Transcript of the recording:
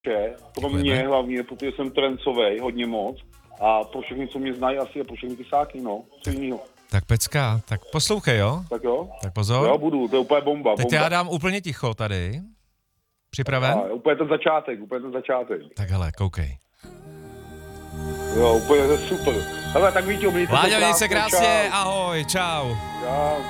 pro mě hlavně, protože jsem trencovej hodně moc a pro všechny, co mě znají asi a pro všechny kysáky, no, co jinýho. Tak pecka, tak poslouchej, jo? Tak jo? Tak pozor. Jo, budu, to je úplně bomba. Teď já dám úplně ticho tady. Připraven? Úplně ten začátek. Tak hele, koukej. Jo, úplně super. Hele, tak Víťo, mějte se krásně. Láďo, měj se krásně, ahoj, čau. Čau.